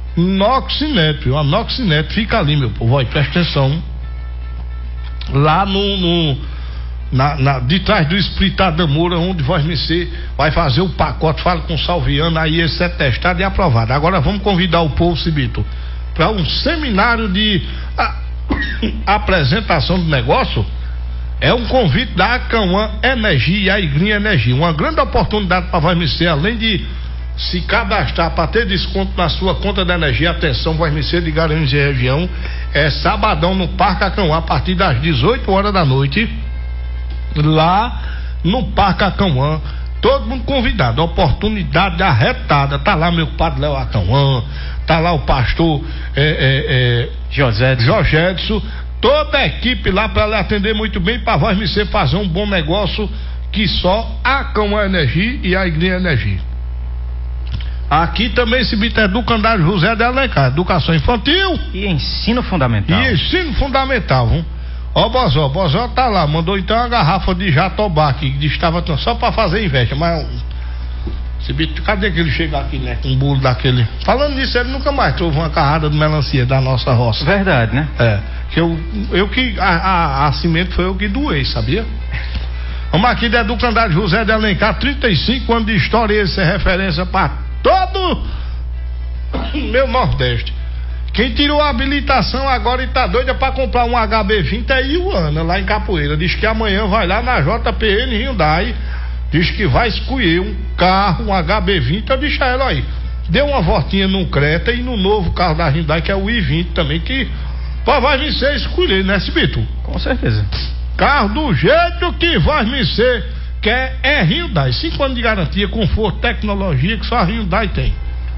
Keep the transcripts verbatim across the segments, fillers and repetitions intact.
Noxinet, viu? A Noxinet fica ali, meu povo, olha, presta atenção. Lá no, no na, na, de trás do Espírito da Moura, onde vai vencer, vai fazer o pacote, fala com o Salviano, aí esse é testado e aprovado. Agora vamos convidar o povo, Cibito, para um seminário de a, apresentação do negócio. É um convite da Acauã Energia e a Igrinha Energia, uma grande oportunidade para vai vencer, além de se cadastrar para ter desconto na sua conta de energia. Atenção, vai vencer de Garanhuns e região, é sabadão no Parque Acauã, a partir das dezoito horas da noite, lá no Parque Acauã, todo mundo convidado, oportunidade arretada. Tá lá meu padre Léo Acauã, tá lá o pastor é, é, é, José Edson, toda a equipe lá para lhe atender muito bem, para vai vencer fazer um bom negócio que só a Acauã Energia e a Igreja Energia. Aqui também esse bito é do Candário José de Alencar, educação infantil e ensino fundamental. E ensino fundamental, viu? Ó, Bozó, Bozó tá lá, mandou então uma garrafa de Jatobá que estava só pra fazer inveja, mas esse bito, cadê que ele chega aqui, né, com um bolo daquele? Falando nisso, ele nunca mais trouxe uma carrada de melancia da nossa roça. Verdade, né? É, que eu, eu que, a, a, a cimento foi eu que doei, sabia? Vamos aqui, é do Candário José de Alencar, trinta e cinco anos de história, e esse é referência pra todo meu Nordeste. Quem tirou a habilitação agora e tá doida pra comprar um H B vinte é Iuana, lá em Capoeira. Diz que amanhã vai lá na J P N Hyundai, diz que vai escolher um carro, um H B vinte. Eu disse a ela aí, deu uma voltinha no Creta e no novo carro da Hyundai, que é o i vinte também, que vai me ser escolher, né, Cibito? Com certeza. Carro do jeito que vai me ser, que é, é Hyundai, cinco anos de garantia, conforto, tecnologia que só a Hyundai tem.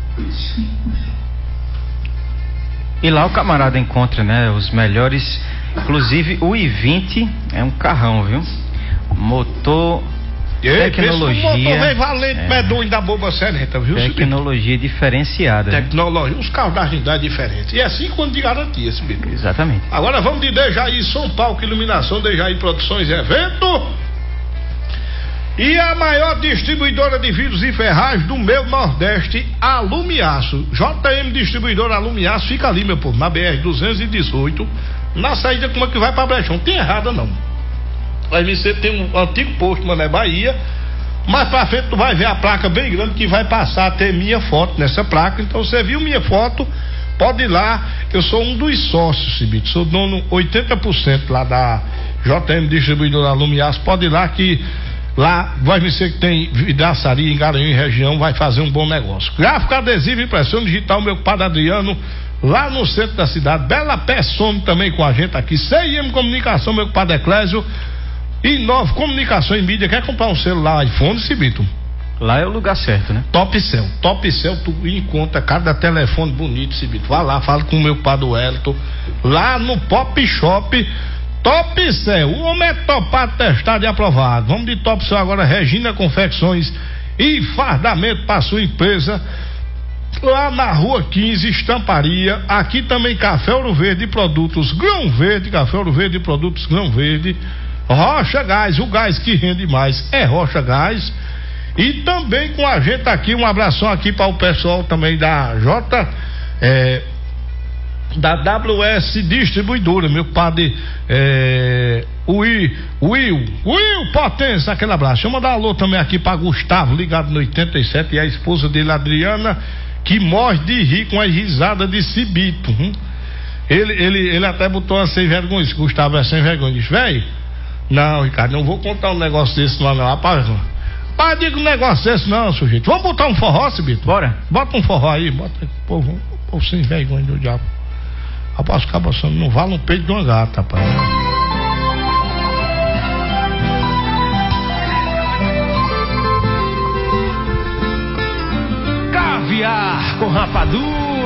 E lá o camarada encontra, né, os melhores, inclusive o i vinte é um carrão, viu? Motor, Ei, tecnologia, um motor vem valente, é, medonho da boba serenta, viu? Tecnologia diferenciada. Tecnologia, os carros da Hyundai diferentes. E é cinco anos de garantia, esse bicho. Exatamente. Agora vamos de Dejaí São Paulo, Iluminação, Dejaí Produções Evento. E a maior distribuidora de vidros e ferragens do meu Nordeste, a Lumiaço. J M Distribuidora Lumiaço fica ali, meu povo, na B R duzentos e dezoito, na saída como é que vai pra Brechão. Tem errada não. Aí você tem um antigo posto, Mané Bahia, mais pra frente tu vai ver a placa bem grande que vai passar a ter minha foto nessa placa. Então você viu minha foto, pode ir lá. Eu sou um dos sócios, Cibito, sou dono oitenta por cento lá da J M Distribuidora Lumiaço. Pode ir lá que lá vai ser que tem vidraçaria em Garanhuns região, vai fazer um bom negócio. Gráfico adesivo, impressão digital, meu padre Adriano, lá no centro da cidade. Bela Persona também com a gente aqui. C I M Comunicação, meu padre Eclésio. E Nova Comunicação e Mídia. Quer comprar um celular iPhone, Cibito? Lá é o lugar certo, né? Topcel, Topcel, tu encontra cada telefone bonito, Cibito. Vai lá, fala com o meu padre Wellington, lá no Pop Shop Topcel. O homem é topado, testado e aprovado. Vamos de Topcel agora. Regina Confecções e Fardamento para sua empresa, lá na rua quinze, Estamparia. Aqui também Café Ouro Verde, produtos Grão Verde, Café Ouro Verde, produtos Grão Verde. Rocha Gás, o gás que rende mais é Rocha Gás. E também com a gente aqui, um abração aqui para o pessoal também da J é, da W S Distribuidora, meu padre é, Will, Will, Will Potência, aquele abraço. Deixa eu mandar um alô também aqui para Gustavo, ligado no oitenta e sete, e a esposa dele, Adriana, que morre de rir com a risada de Cibito. Hum? Ele, ele, ele até botou uma sem vergonha, Gustavo é sem vergonha, disse, velho, não, Ricardo, não vou contar um negócio desse lá não, rapaz. Mas diga um negócio desse não, sujeito. Vamos botar um forró, Cibito? Bora. Bota um forró aí, bota aí, povo, povo sem vergonha do diabo. Rapaz, acaba não vale um peito de uma gata, rapaz. Caviar com rapadura